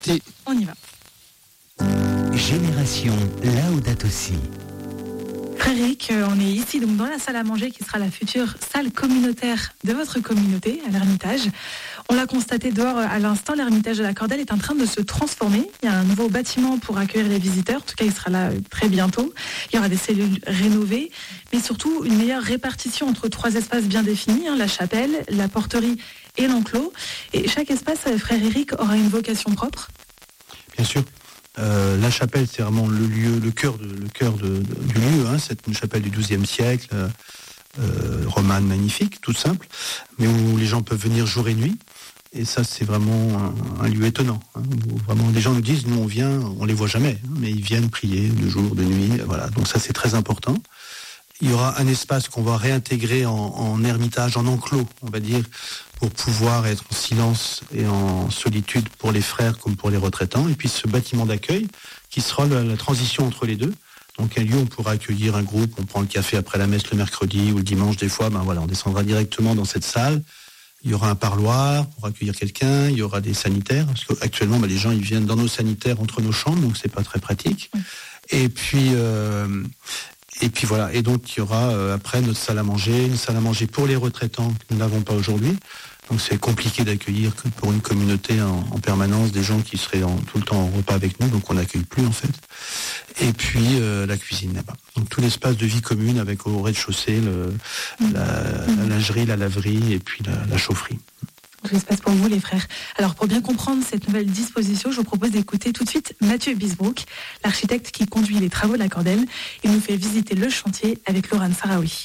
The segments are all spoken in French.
On y va. Génération Laudato Si. Frère Eric, on est ici donc dans la salle à manger qui sera la future salle communautaire de votre communauté à l'Ermitage. On l'a constaté dehors à l'instant, l'Ermitage de la Cordelle est en train de se transformer. Il y a un nouveau bâtiment pour accueillir les visiteurs. En tout cas, il sera là très bientôt. Il y aura des cellules rénovées, mais surtout une meilleure répartition entre 3 espaces bien définis, la chapelle, la porterie et l'enclos. Et chaque espace, Frère Eric, aura une vocation propre. Bien sûr. La chapelle, c'est vraiment le cœur du lieu. C'est une chapelle du XIIe siècle, romane magnifique, toute simple, mais où les gens peuvent venir jour et nuit. Et ça, c'est vraiment un lieu étonnant. Où vraiment, les gens nous disent, nous on vient, on les voit jamais, mais ils viennent prier de jour, de nuit. Voilà. Donc ça, c'est très important. Il y aura un espace qu'on va réintégrer en ermitage, en enclos, on va dire, pour pouvoir être en silence et en solitude pour les frères comme pour les retraitants. Et puis ce bâtiment d'accueil qui sera la transition entre les deux. Donc un lieu où on pourra accueillir un groupe, on prend le café après la messe le mercredi ou le dimanche des fois, on descendra directement dans cette salle. Il y aura un parloir pour accueillir quelqu'un, il y aura des sanitaires, parce qu'actuellement les gens ils viennent dans nos sanitaires entre nos chambres, donc c'est pas très pratique. Et puis voilà, et donc il y aura après notre salle à manger, une salle à manger pour les retraitants que nous n'avons pas aujourd'hui. Donc c'est compliqué d'accueillir que pour une communauté en permanence des gens qui seraient tout le temps en repas avec nous, donc on n'accueille plus en fait. Et puis la cuisine là-bas. Donc tout l'espace de vie commune avec au rez-de-chaussée la lingerie, la laverie et puis la chaufferie. Tout l'espace pour vous les frères. Alors pour bien comprendre cette nouvelle disposition, je vous propose d'écouter tout de suite Mathieu Bisbrook, l'architecte qui conduit les travaux de la Cordelle. Il nous fait visiter le chantier avec Laurent Saraoui.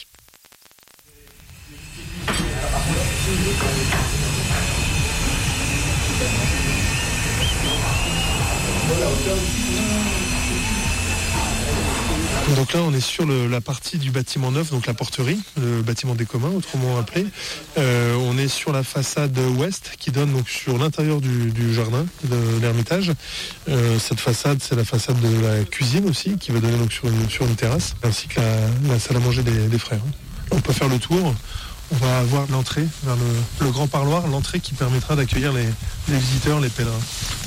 Donc là, on est sur la partie du bâtiment neuf, donc la porterie, le bâtiment des communs, autrement appelé. On est sur la façade ouest qui donne donc sur l'intérieur du jardin de l'Ermitage. Cette façade, c'est la façade de la cuisine aussi, qui va donner donc sur une terrasse, ainsi que la salle à manger des frères. On peut faire le tour. On va avoir l'entrée vers le grand parloir, l'entrée qui permettra d'accueillir les visiteurs, les pèlerins.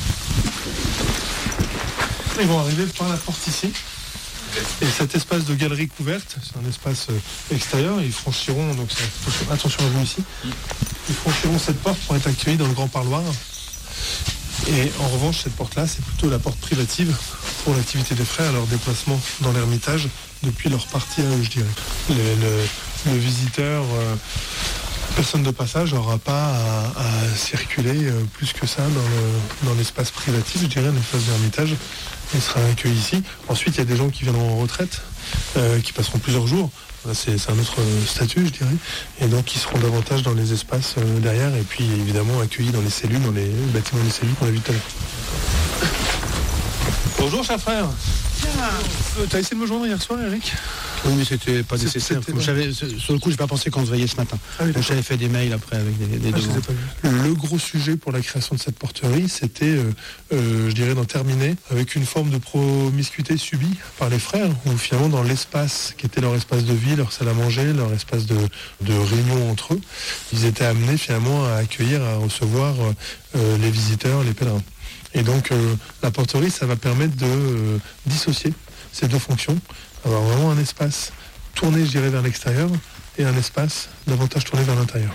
Ils vont arriver par la porte ici. Et cet espace de galerie couverte, c'est un espace extérieur. Ils franchiront, donc attention à vous ici, ils franchiront cette porte pour être accueillis dans le grand parloir. Et en revanche, cette porte-là, c'est plutôt la porte privative pour l'activité des frères, leur déplacement dans l'Ermitage depuis leur partie à eux, je dirais. Le visiteur, personne de passage, n'aura pas à circuler plus que ça dans l'espace privatif, je dirais, l'espace d'Ermitage. Il sera accueilli ici. Ensuite, il y a des gens qui viendront en retraite, qui passeront plusieurs jours. Là, c'est un autre statut, je dirais. Et donc, qui seront davantage dans les espaces derrière, et puis évidemment accueillis dans les cellules, dans les bâtiments des cellules qu'on a vu tout à l'heure. Bonjour, cher frère. T'as essayé de me joindre hier soir, Eric ? Oui, mais c'était pas nécessaire. Sur le coup, j'ai pas pensé qu'on se voyait ce matin. Donc j'avais fait des mails après avec des demandes. Le gros sujet pour la création de cette porterie, c'était, je dirais, d'en terminer avec une forme de promiscuité subie par les frères, où finalement dans l'espace qui était leur espace de vie, leur salle à manger, leur espace de réunion entre eux, ils étaient amenés finalement à accueillir, à recevoir les visiteurs, les pèlerins. Et donc la porterie, ça va permettre de dissocier ces deux fonctions, avoir vraiment un espace tourné, je dirais, vers l'extérieur et un espace davantage tourné vers l'intérieur.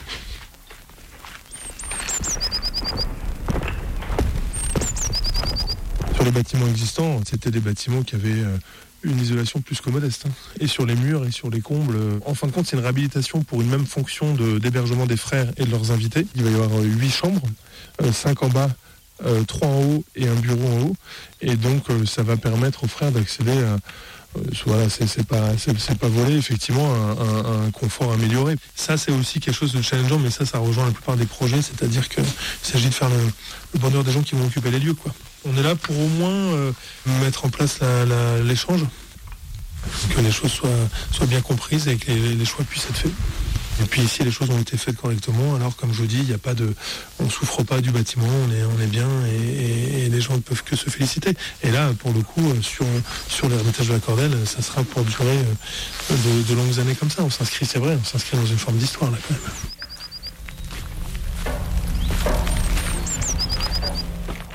Sur les bâtiments existants, c'était des bâtiments qui avaient une isolation plus que modeste. Et sur les murs et sur les combles, en fin de compte, c'est une réhabilitation pour une même fonction d'hébergement des frères et de leurs invités. Il va y avoir 8 chambres, 5 en bas, 3 en haut et un bureau en haut. Et donc, ça va permettre aux frères d'accéder à... Voilà, c'est pas volé, effectivement, un confort amélioré. Ça, c'est aussi quelque chose de challengeant, mais ça rejoint la plupart des projets, c'est-à-dire qu'il s'agit de faire le bonheur des gens qui vont occuper les lieux, quoi. On est là pour au moins mettre en place l'échange, que les choses soient bien comprises et que les choix puissent être faits. Et puis ici, les choses ont été faites correctement. Alors, comme je vous dis, on souffre pas du bâtiment, on est bien et les gens ne peuvent que se féliciter. Et là, pour le coup, sur l'Ermitage de la Cordelle, ça sera pour durer de longues années comme ça. On s'inscrit, c'est vrai, dans une forme d'histoire là quand même. Frère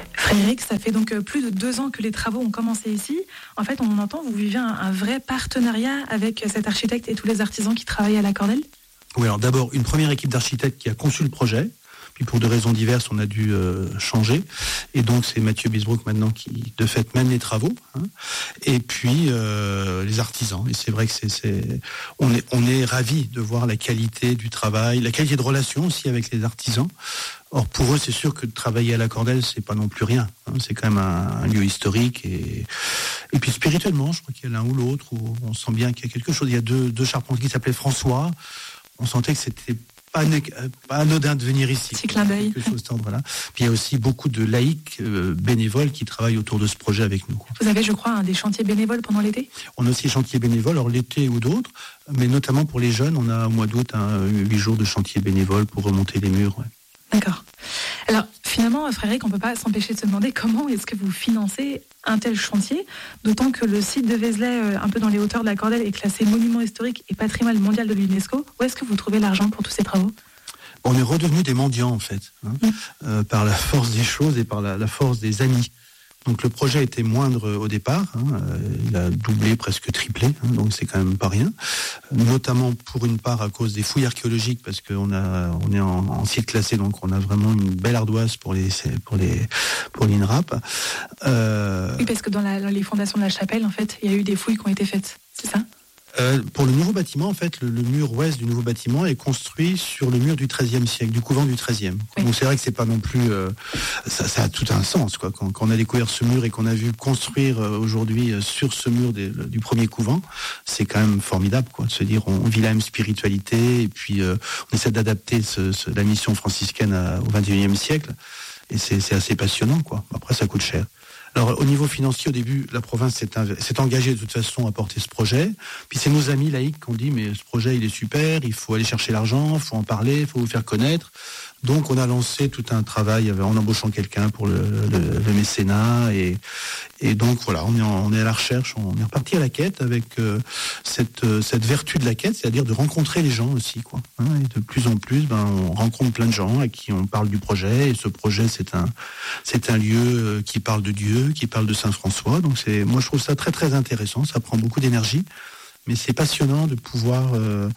Frédéric, ça fait donc plus de 2 ans que les travaux ont commencé ici. En fait, on entend, vous vivez un vrai partenariat avec cet architecte et tous les artisans qui travaillent à la Cordelle ? Oui, alors d'abord, une première équipe d'architectes qui a conçu le projet. Puis pour des raisons diverses, on a dû changer. Et donc, c'est Mathieu Bisbroek maintenant qui, de fait, mène les travaux. Et puis, les artisans. Et c'est vrai que on est ravis de voir la qualité du travail, la qualité de relation aussi avec les artisans. Or, pour eux, c'est sûr que de travailler à la Cordelle, c'est pas non plus rien. C'est quand même un lieu historique. Et puis, spirituellement, je crois qu'il y a l'un ou l'autre, où on sent bien qu'il y a quelque chose. Il y a deux charpentiers qui s'appelaient François. On sentait que c'était pas anodin de venir ici. Petit clin d'œil. Quelque chose d'ordre-là. Puis il y a aussi beaucoup de laïcs bénévoles qui travaillent autour de ce projet avec nous. Vous avez, je crois, des chantiers bénévoles pendant l'été ? On a aussi des chantiers bénévoles, alors l'été ou d'autres, mais notamment pour les jeunes, on a au mois d'août 8 jours de chantiers bénévoles pour remonter les murs. Ouais. D'accord. Alors finalement, Frédéric, on ne peut pas s'empêcher de se demander comment est-ce que vous financez un tel chantier, d'autant que le site de Vézelay, un peu dans les hauteurs de la Cordelle, est classé monument historique et patrimoine mondial de l'UNESCO. Où est-ce que vous trouvez l'argent pour tous ces travaux ? On est redevenus des mendiants en fait, par la force des choses et par la force des amis. Donc le projet était moindre au départ, il a doublé, presque triplé, donc c'est quand même pas rien. Notamment pour une part à cause des fouilles archéologiques, parce qu'on est en site classé, donc on a vraiment une belle ardoise pour l'INRAP. Oui, parce que dans les fondations de la chapelle, en fait, il y a eu des fouilles qui ont été faites, c'est ça ? Pour le nouveau bâtiment, en fait, le mur ouest du nouveau bâtiment est construit sur le mur du XIIIe siècle, du couvent du XIIIe. Oui. Donc c'est vrai que c'est pas non plus, ça a tout un sens, quoi. Quand on a découvert ce mur et qu'on a vu construire aujourd'hui sur ce mur du premier couvent, c'est quand même formidable, quoi, de se dire on vit la même spiritualité et puis on essaie d'adapter la mission franciscaine au XXIe siècle et c'est assez passionnant, quoi. Après, ça coûte cher. Alors, au niveau financier, au début, la province s'est engagée de toute façon à porter ce projet. Puis c'est nos amis laïcs qui ont dit, mais ce projet, il est super, il faut aller chercher l'argent, il faut en parler, il faut vous faire connaître. Donc, on a lancé tout un travail en embauchant quelqu'un pour le mécénat. Et donc, voilà, on est à la recherche, on est reparti à la quête avec cette vertu de la quête, c'est-à-dire de rencontrer les gens aussi, quoi. Et de plus en plus, on rencontre plein de gens à qui on parle du projet. Et ce projet, c'est un lieu qui parle de Dieu, qui parle de Saint François. Donc, moi, je trouve ça très, très intéressant. Ça prend beaucoup d'énergie. Mais c'est passionnant de pouvoir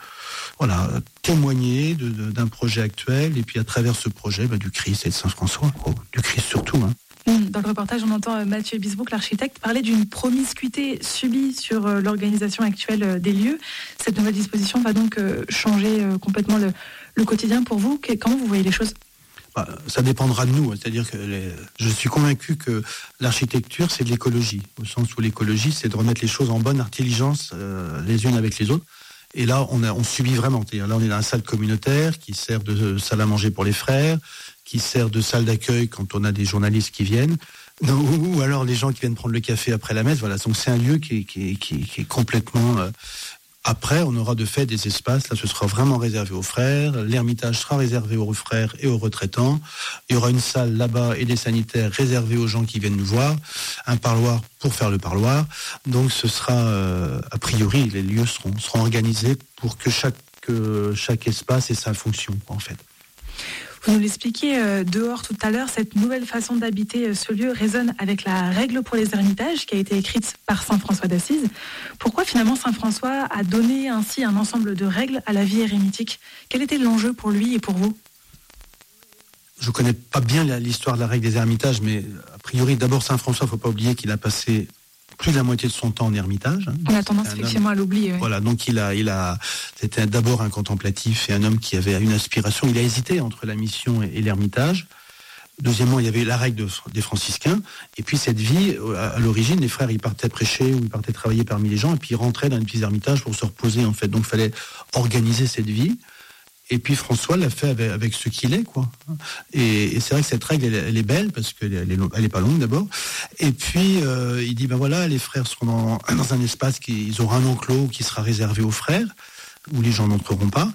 témoigner d'un projet actuel et puis à travers ce projet du Christ et de Saint François, quoi. Du Christ surtout. Dans le reportage, on entend Mathieu Bisbroek, l'architecte, parler d'une promiscuité subie sur l'organisation actuelle des lieux. Cette nouvelle disposition va donc changer complètement le quotidien pour vous. Comment vous voyez les choses ? Ça dépendra de nous, c'est-à-dire que je suis convaincu que l'architecture, c'est de l'écologie, au sens où l'écologie, c'est de remettre les choses en bonne intelligence les unes avec les autres. Et là, on subit vraiment. C'est-à-dire, là, on est dans une salle communautaire qui sert de salle à manger pour les frères, qui sert de salle d'accueil quand on a des journalistes qui viennent, ou alors les gens qui viennent prendre le café après la messe. Voilà, donc c'est un lieu qui est complètement... Après, on aura de fait des espaces, là ce sera vraiment réservé aux frères, l'ermitage sera réservé aux frères et aux retraitants, il y aura une salle là-bas et des sanitaires réservés aux gens qui viennent nous voir, un parloir pour faire le parloir, donc ce sera, a priori, les lieux seront organisés pour que chaque espace ait sa fonction, en fait. Vous nous l'expliquiez dehors tout à l'heure, cette nouvelle façon d'habiter ce lieu résonne avec la règle pour les ermitages qui a été écrite par saint François d'Assise. Pourquoi finalement saint François a donné ainsi un ensemble de règles à la vie érémitique ? Quel était l'enjeu pour lui et pour vous ? Je ne connais pas bien l'histoire de la règle des ermitages, mais a priori, d'abord saint François, il ne faut pas oublier qu'il a passé plus de la moitié de son temps en ermitage. On a tendance effectivement à l'oublier. Oui. Voilà, donc c'était d'abord un contemplatif et un homme qui avait une aspiration. Il a hésité entre la mission et l'ermitage. Deuxièmement, il y avait la règle des franciscains. Et puis cette vie, à l'origine, les frères, ils partaient prêcher ou ils partaient travailler parmi les gens et puis ils rentraient dans les petits ermitages pour se reposer, en fait. Donc il fallait organiser cette vie. Et puis François l'a fait avec ce qu'il est, quoi. Et c'est vrai que cette règle, elle est belle parce qu'elle est pas longue d'abord. Et puis il dit les frères seront dans un espace ils auront un enclos qui sera réservé aux frères où les gens n'entreront pas.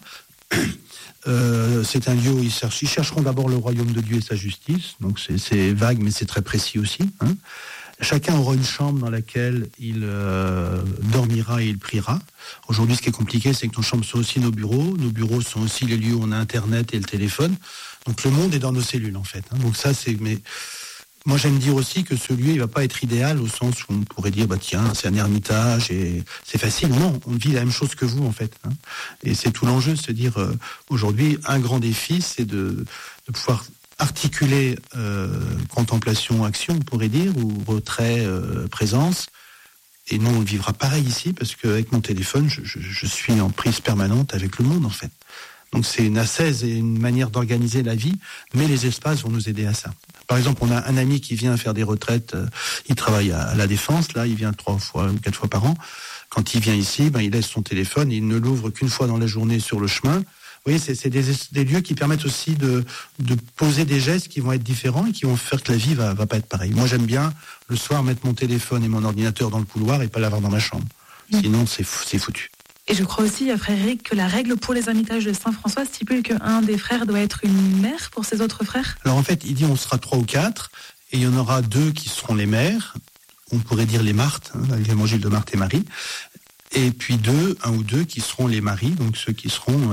C'est un lieu où ils chercheront d'abord le royaume de Dieu et sa justice. Donc c'est vague, mais c'est très précis aussi. Chacun aura une chambre dans laquelle il dormira et il priera. Aujourd'hui, ce qui est compliqué, c'est que nos chambres sont aussi nos bureaux. Nos bureaux sont aussi les lieux où on a Internet et le téléphone. Donc le monde est dans nos cellules, en fait. Donc ça, Moi, j'aime dire aussi que ce lieu, il va pas être idéal au sens où on pourrait dire, tiens, c'est un ermitage et c'est facile. Non, on vit la même chose que vous, en fait. Hein. Et c'est tout l'enjeu de se dire, aujourd'hui, un grand défi, c'est de pouvoir articuler contemplation, action, on pourrait dire, ou retrait, présence. Et nous, on le vivra pareil ici, parce qu'avec mon téléphone, je suis en prise permanente avec le monde, en fait. Donc c'est une ascèse et une manière d'organiser la vie, mais les espaces vont nous aider à ça. Par exemple, on a un ami qui vient faire des retraites, il travaille à la Défense, là, il vient 3 fois ou 4 fois par an. Quand il vient ici, il laisse son téléphone, il ne l'ouvre qu'une fois dans la journée sur le chemin. Vous voyez, c'est des lieux qui permettent aussi de poser des gestes qui vont être différents et qui vont faire que la vie va pas être pareille. Moi, j'aime bien le soir mettre mon téléphone et mon ordinateur dans le couloir et pas l'avoir dans ma chambre. Sinon, c'est foutu. Et je crois aussi, frère Eric, que la règle pour les ermitages de Saint-François stipule qu'un des frères doit être une mère pour ses autres frères. Alors en fait, il dit on sera 3 ou 4, et il y en aura 2 qui seront les mères, on pourrait dire les Marthes, l'évangile de Marthe et Marie, et puis 1 ou 2 qui seront les maris, donc ceux qui seront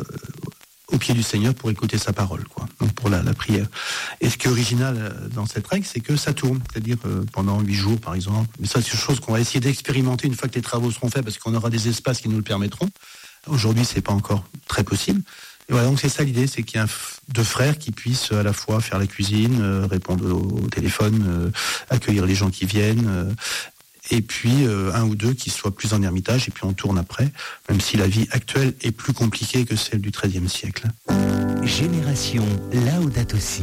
au pied du Seigneur pour écouter sa parole, quoi. Donc pour la prière. Et ce qui est original dans cette règle, c'est que ça tourne, c'est-à-dire pendant 8 jours par exemple. Mais ça, c'est une chose qu'on va essayer d'expérimenter une fois que les travaux seront faits, parce qu'on aura des espaces qui nous le permettront. Aujourd'hui, c'est pas encore très possible. Et voilà, donc c'est ça l'idée, c'est qu'il y a 2 frères qui puissent à la fois faire la cuisine, répondre au téléphone, accueillir les gens qui viennent. Et puis 1 ou 2 qui soient plus en ermitage, et puis on tourne après, même si la vie actuelle est plus compliquée que celle du XIIIe siècle. Génération Laudato Si.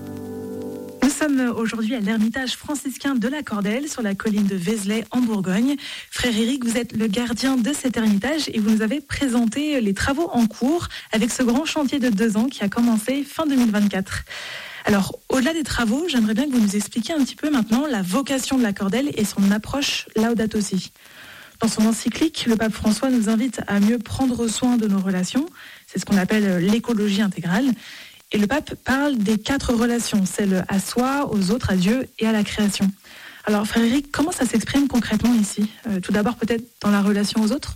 Nous sommes aujourd'hui à l'ermitage franciscain de la Cordelle, sur la colline de Vézelay, en Bourgogne. Frère Eric, vous êtes le gardien de cet ermitage et vous nous avez présenté les travaux en cours avec ce grand chantier de 2 ans qui a commencé fin 2024. Alors, au-delà des travaux, j'aimerais bien que vous nous expliquiez un petit peu maintenant la vocation de la Cordelle et son approche Laudato Si. Dans son encyclique, le pape François nous invite à mieux prendre soin de nos relations. C'est ce qu'on appelle l'écologie intégrale. Et le pape parle des 4 relations, celles à soi, aux autres, à Dieu et à la création. Alors, frère Eric, comment ça s'exprime concrètement ici ? Tout d'abord, peut-être dans la relation aux autres ?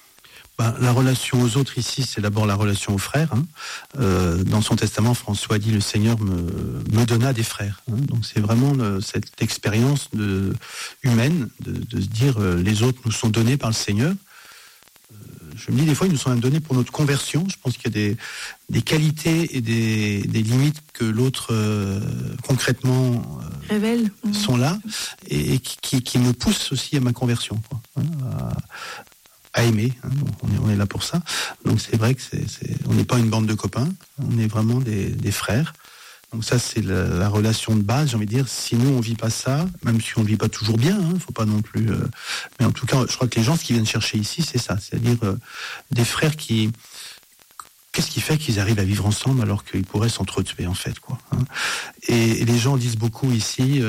La relation aux autres ici, c'est d'abord la relation aux frères. Dans son testament, François dit « Le Seigneur me donna des frères ». Donc c'est vraiment cette expérience humaine de se dire les autres nous sont donnés par le Seigneur. Je me dis des fois ils nous sont même donnés pour notre conversion. Je pense qu'il y a des qualités et des limites que l'autre concrètement révèle sont là et qui me poussent aussi à ma conversion, quoi, à aimer, on est là pour ça. Donc c'est vrai que on n'est pas une bande de copains, on est vraiment des frères. Donc ça c'est la relation de base, j'ai envie de dire. Si nous on vit pas ça, même si on ne vit pas toujours bien, faut pas non plus. Mais en tout cas, je crois que les gens, ce qu'ils viennent chercher ici, c'est ça, c'est-à-dire des frères qui. Qu'est-ce qui fait qu'ils arrivent à vivre ensemble alors qu'ils pourraient s'entretuer, en fait, quoi. Et les gens disent beaucoup ici,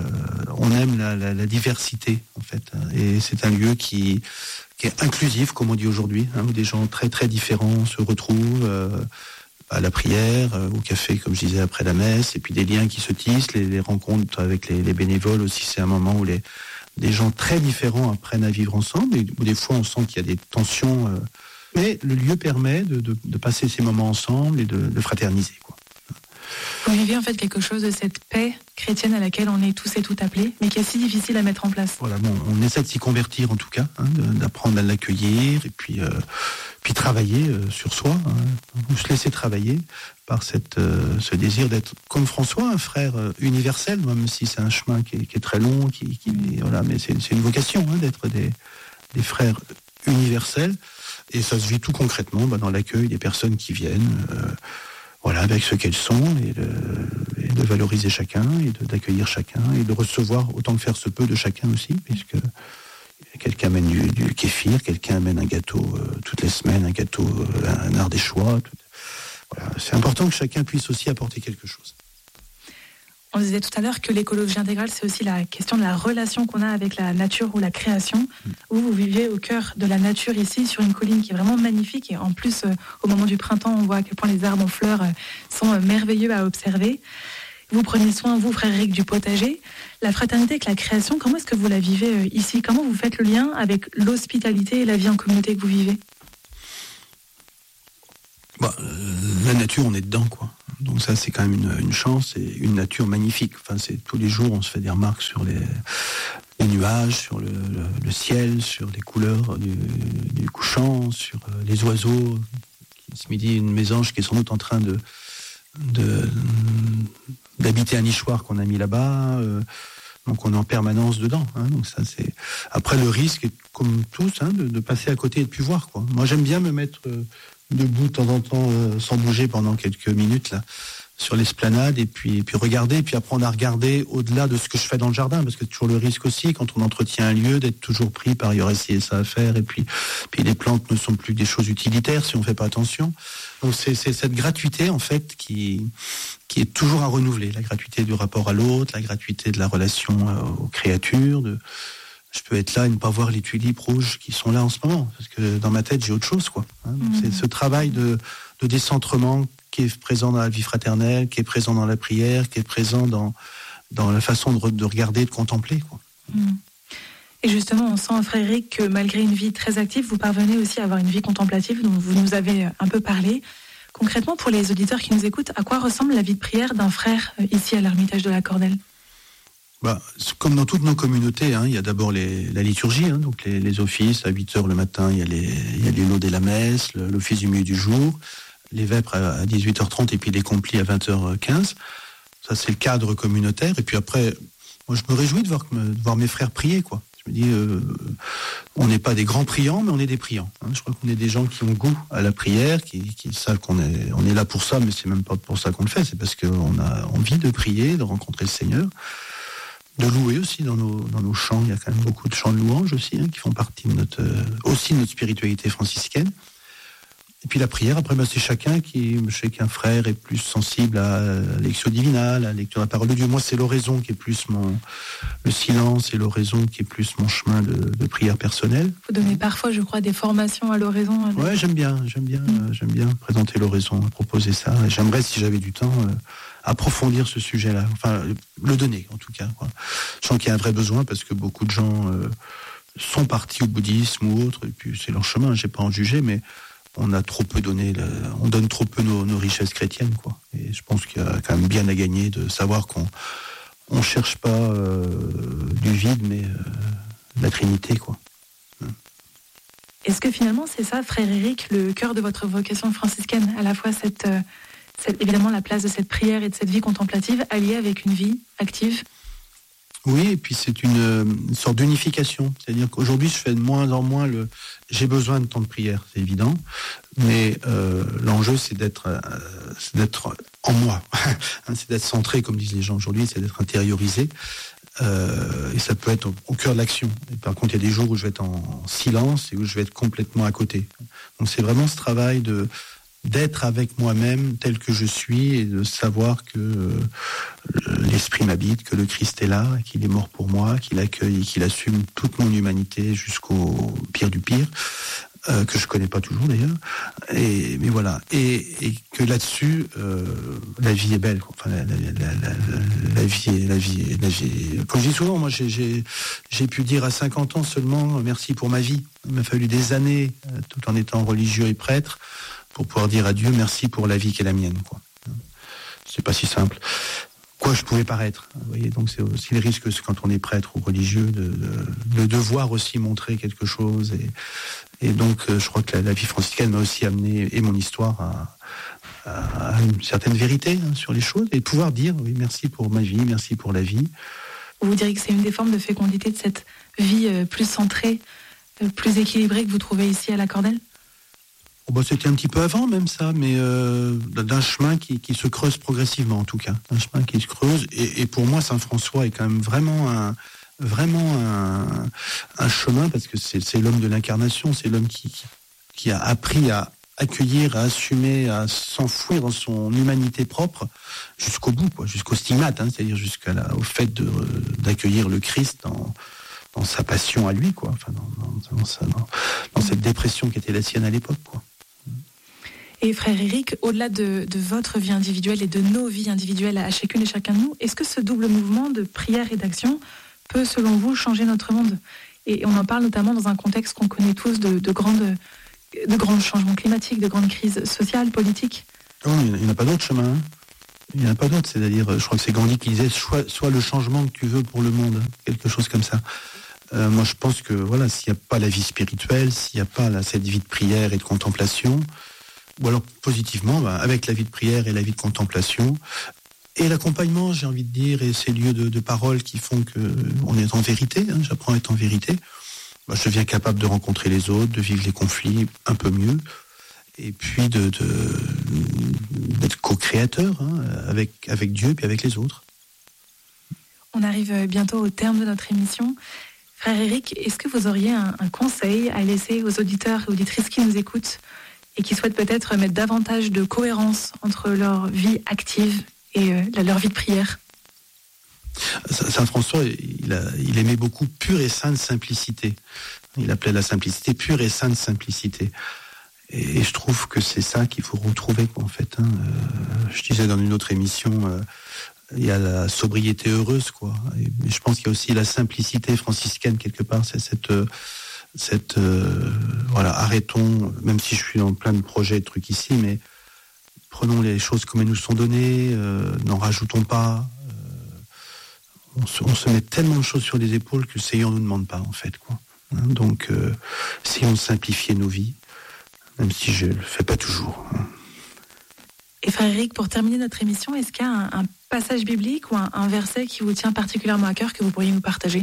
on aime la diversité, en fait. Et c'est un lieu qui est inclusif, comme on dit aujourd'hui, où des gens très très différents se retrouvent à la prière, au café, comme je disais, après la messe, et puis des liens qui se tissent, les rencontres avec les bénévoles aussi, c'est un moment où des gens très différents apprennent à vivre ensemble, et où des fois on sent qu'il y a des tensions. Mais le lieu permet de passer ces moments ensemble et de fraterniser, quoi. Vous vivez en fait quelque chose de cette paix chrétienne à laquelle on est tous et toutes appelés, mais qui est si difficile à mettre en place. Voilà, bon, on essaie de s'y convertir en tout cas, d'apprendre à l'accueillir et puis travailler sur soi, ou se laisser travailler par ce désir d'être comme François, un frère universel, même si c'est un chemin qui est très long, voilà, mais c'est une vocation d'être des frères universels. Et ça se vit tout concrètement dans l'accueil des personnes qui viennent, avec ce qu'elles sont, et de valoriser chacun, et d'accueillir chacun, et de recevoir autant que faire se peut de chacun aussi, puisque quelqu'un amène du kéfir, quelqu'un amène un gâteau toutes les semaines, un ardéchois. Voilà, c'est important que chacun puisse aussi apporter quelque chose. On disait tout à l'heure que l'écologie intégrale, c'est aussi la question de la relation qu'on a avec la nature ou la création. Vous vivez au cœur de la nature ici, sur une colline qui est vraiment magnifique. Et en plus, au moment du printemps, on voit à quel point les arbres en fleurs sont merveilleux à observer. Vous prenez soin, vous, frère Eric, du potager. La fraternité avec la création, comment est-ce que vous la vivez ici ? Comment vous faites le lien avec l'hospitalité et la vie en communauté que vous vivez ? La nature, on est dedans, quoi. Donc ça, c'est quand même une chance et une nature magnifique. Enfin, c'est tous les jours, on se fait des remarques sur les nuages, sur le ciel, sur les couleurs du couchant, sur les oiseaux. Ce midi, une mésange qui est sans doute en train d'habiter un nichoir qu'on a mis là-bas. Donc on est en permanence dedans. Donc ça, c'est... Après, le risque est, comme tous, de passer à côté et de plus voir, quoi. Moi, j'aime bien me mettre debout de temps en temps, sans bouger pendant quelques minutes, là, sur l'esplanade, et puis regarder, et puis apprendre à regarder au-delà de ce que je fais dans le jardin, parce que c'est toujours le risque aussi, quand on entretient un lieu, d'être toujours pris par il y aurait ci et ça à faire, et puis les plantes ne sont plus des choses utilitaires si on ne fait pas attention. Donc c'est cette gratuité, en fait, qui est toujours à renouveler, la gratuité du rapport à l'autre, la gratuité de la relation aux créatures, je peux être là et ne pas voir les tulipes rouges qui sont là en ce moment, parce que dans ma tête, j'ai autre chose, quoi. Donc c'est ce travail de décentrement qui est présent dans la vie fraternelle, qui est présent dans la prière, qui est présent dans la façon de regarder, de contempler, quoi. Et justement, on sent, frère Éric, que malgré une vie très active, vous parvenez aussi à avoir une vie contemplative, dont vous nous avez un peu parlé. Concrètement, pour les auditeurs qui nous écoutent, à quoi ressemble la vie de prière d'un frère ici à l'Ermitage de la Cordelle ? Comme dans toutes nos communautés, il y a d'abord la liturgie, donc les offices. À 8h le matin, il y a les laudes et la messe, l'office du milieu du jour, les vêpres à 18h30 et puis les complis à 20h15. Ça, c'est le cadre communautaire. Et puis après, moi, je me réjouis de voir mes frères prier, quoi. Je me dis, on n'est pas des grands priants, mais on est des priants. Je crois qu'on est des gens qui ont goût à la prière, qui savent qu'on est là pour ça, mais c'est même pas pour ça qu'on le fait. C'est parce qu'on a envie de prier, de rencontrer le Seigneur. De louer aussi dans nos chants. Il y a quand même beaucoup de chants de louange aussi, qui font partie de notre spiritualité franciscaine. Et puis la prière, après, c'est chacun je sais qu'un frère est plus sensible à la lectio divina, la lecture de la parole de Dieu. Moi, c'est l'oraison qui est plus le silence, et l'oraison qui est plus mon chemin de prière personnelle. Vous donnez parfois, je crois, des formations à l'oraison. Ouais, j'aime bien présenter l'oraison, proposer ça. Et j'aimerais, si j'avais du temps, approfondir ce sujet-là. Enfin, le donner, en tout cas, quoi. Je sens qu'il y a un vrai besoin, parce que beaucoup de gens sont partis au bouddhisme ou autre, et puis c'est leur chemin, j'ai pas à en juger, mais on a trop peu donné, on donne trop peu nos richesses chrétiennes, quoi. Et je pense qu'il y a quand même bien à gagner de savoir qu'on cherche pas du vide, mais la Trinité, quoi. Est-ce que finalement c'est ça, frère Éric, le cœur de votre vocation franciscaine, à la fois évidemment la place de cette prière et de cette vie contemplative alliée avec une vie active? Oui, et puis c'est une sorte d'unification. C'est-à-dire qu'aujourd'hui, je fais de moins en moins j'ai besoin de temps de prière, c'est évident, mais l'enjeu, c'est d'être en moi. C'est d'être centré, comme disent les gens aujourd'hui, c'est d'être intériorisé. Et ça peut être au cœur de l'action. Et par contre, il y a des jours où je vais être en silence et où je vais être complètement à côté. Donc c'est vraiment ce travail d'être avec moi-même tel que je suis et de savoir que l'Esprit m'habite, que le Christ est là, qu'il est mort pour moi, qu'il accueille et qu'il assume toute mon humanité jusqu'au pire du pire, que je connais pas toujours d'ailleurs. Mais voilà. Et que là-dessus, la vie est belle. Enfin, la vie est... Comme je dis souvent, moi j'ai pu dire à 50 ans seulement merci pour ma vie. Il m'a fallu des années, tout en étant religieux et prêtre, pour pouvoir dire à Dieu merci pour la vie qui est la mienne, quoi. C'est pas si simple. Quoi je pouvais paraître. Vous voyez, donc c'est aussi le risque quand on est prêtre ou religieux de devoir aussi montrer quelque chose. Et donc je crois que la vie franciscaine m'a aussi amené, et mon histoire, à une certaine vérité sur les choses, et de pouvoir dire oui, merci pour ma vie, merci pour la vie. Vous diriez que c'est une des formes de fécondité de cette vie plus centrée, plus équilibrée que vous trouvez ici à la Cordelle? C'était un petit peu avant même ça, mais d'un chemin qui se creuse progressivement en tout cas. Un chemin qui se creuse, et pour moi Saint-François est quand même vraiment un chemin, parce que c'est l'homme de l'incarnation, c'est l'homme qui a appris à accueillir, à assumer, à s'enfouir dans son humanité propre jusqu'au bout, quoi, jusqu'au stigmate, c'est-à-dire au fait d'accueillir le Christ dans sa passion à lui, quoi, enfin dans cette dépression qui était la sienne à l'époque, quoi. Et frère Éric, au-delà de votre vie individuelle et de nos vies individuelles à chacune et chacun de nous, est-ce que ce double mouvement de prière et d'action peut, selon vous, changer notre monde? Et on en parle notamment dans un contexte qu'on connaît tous de grands changements climatiques, de grandes crises sociales, politiques. Oh, il n'y en a pas d'autre chemin. Il n'y en a pas d'autre, c'est-à-dire, je crois que c'est Gandhi qui disait sois le changement que tu veux pour le monde, quelque chose comme ça. Moi, je pense que voilà, s'il n'y a pas la vie spirituelle, s'il n'y a pas cette vie de prière et de contemplation, ou alors positivement, avec la vie de prière et la vie de contemplation, et l'accompagnement, j'ai envie de dire, et ces lieux de parole qui font qu'on est en vérité, j'apprends à être en vérité, je deviens capable de rencontrer les autres, de vivre les conflits un peu mieux, et puis d'être co-créateur avec Dieu et avec les autres. On arrive bientôt au terme de notre émission. Frère Éric, est-ce que vous auriez un conseil à laisser aux auditeurs et auditrices qui nous écoutent et qui souhaitent peut-être mettre davantage de cohérence entre leur vie active et leur vie de prière? Saint François, il aimait beaucoup pure et sainte simplicité. Il appelait la simplicité pure et sainte simplicité. Et je trouve que c'est ça qu'il faut retrouver, en fait. Je disais dans une autre émission, il y a la sobriété heureuse, quoi. Et je pense qu'il y a aussi la simplicité franciscaine quelque part. C'est voilà, arrêtons, même si je suis dans plein de projets et de trucs ici, mais prenons les choses comme elles nous sont données, n'en rajoutons pas. On se met tellement de choses sur les épaules que le Seigneur ne nous demande pas, en fait, quoi. Donc, essayons de simplifier nos vies, même si je ne le fais pas toujours. Et Frère Éric, pour terminer notre émission, est-ce qu'il y a un passage biblique ou un verset qui vous tient particulièrement à cœur que vous pourriez nous partager?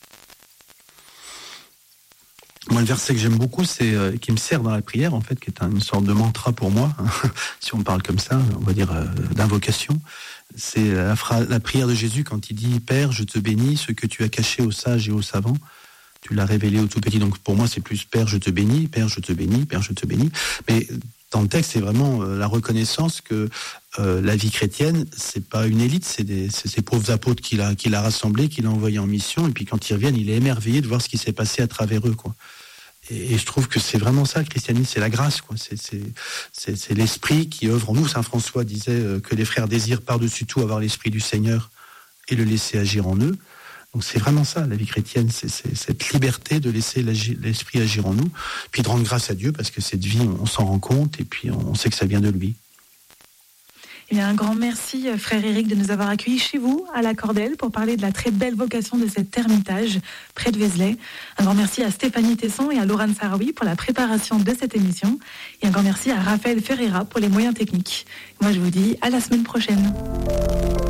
Moi, le verset que j'aime beaucoup, c'est qui me sert dans la prière, en fait, qui est une sorte de mantra pour moi, si on parle comme ça, on va dire d'invocation. C'est la prière de Jésus quand il dit « Père, je te bénis, ce que tu as caché aux sages et aux savants, tu l'as révélé aux tout petits. » Donc pour moi, c'est plus « Père, je te bénis, Père, je te bénis, Père, je te bénis ». Mais dans le texte, c'est vraiment la reconnaissance que la vie chrétienne, c'est pas une élite, c'est ces pauvres apôtres qu'il a rassemblés, qu'il a envoyés en mission, et puis quand ils reviennent, il est émerveillé de voir ce qui s'est passé à travers eux, quoi. Et je trouve que c'est vraiment ça, le christianisme, c'est la grâce, quoi. C'est l'esprit qui œuvre en nous. Saint François disait que les frères désirent par-dessus tout avoir l'esprit du Seigneur et le laisser agir en eux. Donc c'est vraiment ça, la vie chrétienne, c'est cette liberté de laisser l'esprit agir en nous, puis de rendre grâce à Dieu, parce que cette vie, on s'en rend compte, et puis on sait que ça vient de lui. Eh bien, un grand merci, Frère Éric, de nous avoir accueillis chez vous, à la Cordelle, pour parler de la très belle vocation de cet ermitage près de Vézelay. Un grand merci à Stéphanie Tesson et à Laurent Sarawi pour la préparation de cette émission. Et un grand merci à Raphaël Ferreira pour les moyens techniques. Moi, je vous dis à la semaine prochaine.